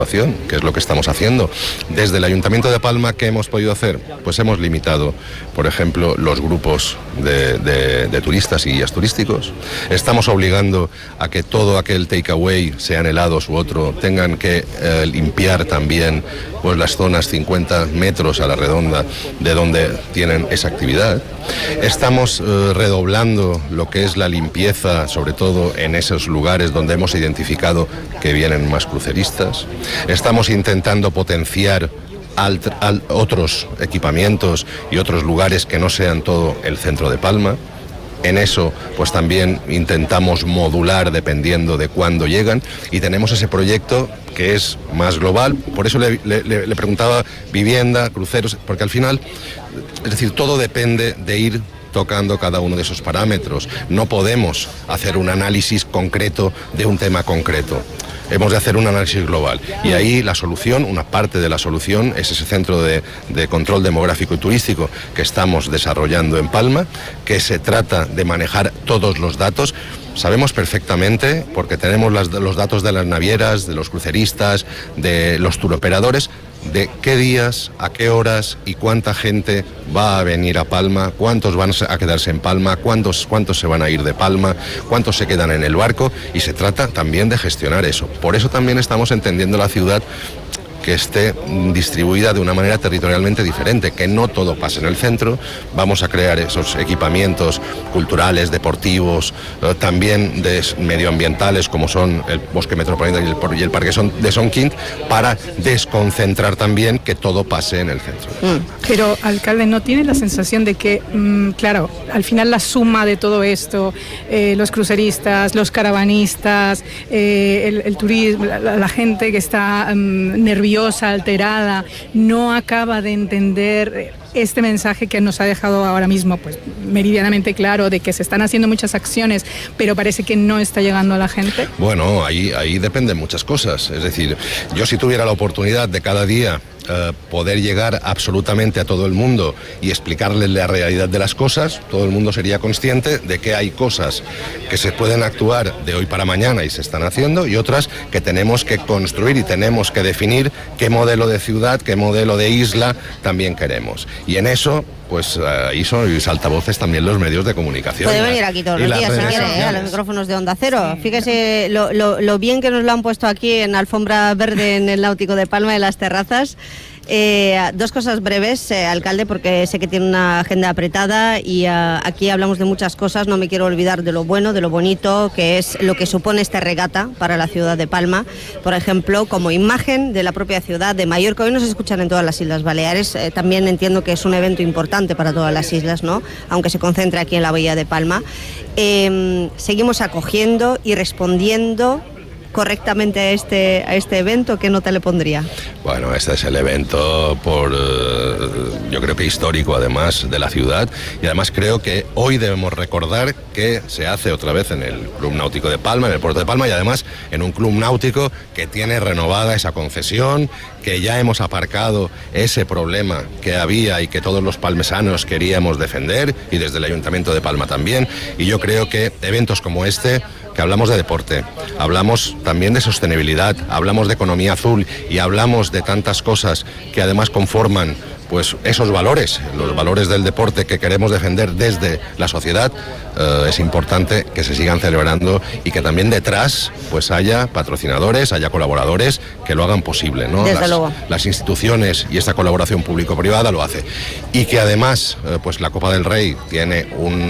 que es lo que estamos haciendo. Desde el Ayuntamiento de Palma, ¿qué hemos podido hacer? Pues hemos limitado, por ejemplo, los grupos de turistas y guías turísticos. Estamos obligando a que todo aquel takeaway, sean helados u otro, tengan que limpiar también pues las zonas 50 metros a la redonda de donde tienen esa actividad. Estamos redoblando lo que es la limpieza, sobre todo en esos lugares donde hemos identificado que vienen más cruceristas. Estamos intentando potenciar otros equipamientos y otros lugares que no sean todo el centro de Palma. En eso, pues también intentamos modular dependiendo de cuándo llegan, y tenemos ese proyecto que es más global. Por eso le preguntaba vivienda, cruceros, porque al final, es decir, todo depende de ir tocando cada uno de esos parámetros. No podemos hacer un análisis concreto de un tema concreto. Hemos de hacer un análisis global. Y ahí la solución, una parte de la solución, es ese centro de control demográfico y turístico que estamos desarrollando en Palma, que se trata de manejar todos los datos. Sabemos perfectamente, porque tenemos los datos de las navieras, de los cruceristas, de los turoperadores, de qué días, a qué horas y cuánta gente va a venir a Palma, cuántos van a quedarse en Palma, cuántos se van a ir de Palma, cuántos se quedan en el barco, y se trata también de gestionar eso. Por eso también estamos entendiendo la ciudad que esté distribuida de una manera territorialmente diferente, que no todo pase en el centro. Vamos a crear esos equipamientos culturales, deportivos, también medioambientales, como son el Bosque Metropolitano y el Parque de Sonquint, para desconcentrar también que todo pase en el centro. Pero, alcalde, ¿no tiene la sensación de que, claro, al final la suma de todo esto, los cruceristas, los caravanistas, el turismo, la gente que está nerviosa, alterada, no acaba de entender este mensaje que nos ha dejado ahora mismo pues meridianamente claro de que se están haciendo muchas acciones, pero parece que no está llegando a la gente? Bueno, ahí dependen muchas cosas. Es decir, yo si tuviera la oportunidad de cada día poder llegar absolutamente a todo el mundo y explicarles la realidad de las cosas, todo el mundo sería consciente de que hay cosas que se pueden actuar de hoy para mañana y se están haciendo, y otras que tenemos que construir y tenemos que definir qué modelo de ciudad, qué modelo de isla también queremos. Y en eso, pues ahí son altavoces también los medios de comunicación. Puede venir aquí todos los días si quiere, a los micrófonos de Onda Cero. Fíjese lo bien que nos lo han puesto aquí en alfombra verde en el Náutico de Palma, de las terrazas. Dos cosas breves, alcalde, porque sé que tiene una agenda apretada y aquí hablamos de muchas cosas. No me quiero olvidar de lo bueno, de lo bonito, que es lo que supone esta regata para la ciudad de Palma. Por ejemplo, como imagen de la propia ciudad de Mallorca. Hoy nos escuchan en todas las Islas Baleares. También entiendo que es un evento importante para todas las islas, ¿no? Aunque se concentre aquí en la bahía de Palma. Seguimos acogiendo y respondiendo correctamente a este evento. ¿Qué nota le pondría? Bueno, este es el evento yo creo que histórico además de la ciudad, y además creo que hoy debemos recordar que se hace otra vez en el Club Náutico de Palma, en el puerto de Palma, y además en un club náutico que tiene renovada esa concesión, que ya hemos aparcado ese problema que había y que todos los palmesanos queríamos defender, y desde el Ayuntamiento de Palma también. Y yo creo que eventos como este, que hablamos de deporte, hablamos también de sostenibilidad, hablamos de economía azul y hablamos de tantas cosas que además conforman pues esos valores, los valores del deporte que queremos defender desde la sociedad, es importante que se sigan celebrando y que también detrás pues haya patrocinadores, haya colaboradores que lo hagan posible, ¿no? Desde luego. Las instituciones y esta colaboración público-privada lo hace. Y que además pues la Copa del Rey tiene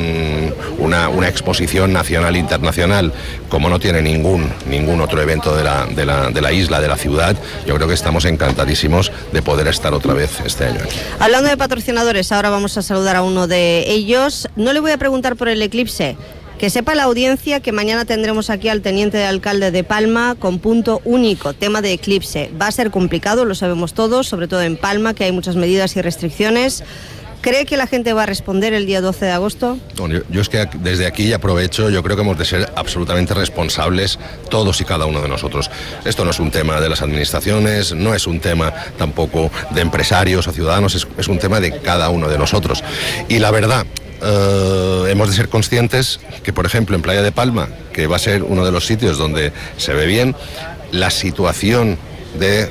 una exposición nacional e internacional como no tiene ningún otro evento de la isla, de la ciudad. Yo creo que estamos encantadísimos de poder estar otra vez este año aquí. Hablando de patrocinadores, ahora vamos a saludar a uno de ellos. No le voy a preguntar por el eclipse. Que sepa la audiencia que mañana tendremos aquí al teniente de alcalde de Palma con punto único, tema de eclipse. Va a ser complicado, lo sabemos todos, sobre todo en Palma, que hay muchas medidas y restricciones. ¿Cree que la gente va a responder el día 12 de agosto? Bueno, yo es que desde aquí aprovecho, yo creo que hemos de ser absolutamente responsables todos y cada uno de nosotros. Esto no es un tema de las administraciones, no es un tema tampoco de empresarios o ciudadanos, es un tema de cada uno de nosotros. Y la verdad, hemos de ser conscientes que, por ejemplo, en Playa de Palma, que va a ser uno de los sitios donde se ve bien, la situación de